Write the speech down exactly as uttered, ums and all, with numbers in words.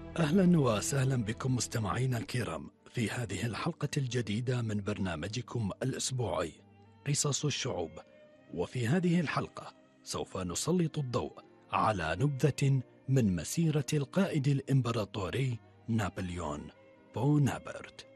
أهلا وسهلا بكم مستمعينا الكرام في هذه الحلقة الجديدة من برنامجكم الأسبوعي قصص الشعوب. وفي هذه الحلقة سوف نسلط الضوء على نبذة من مسيرة القائد الإمبراطوري نابليون بونابرت.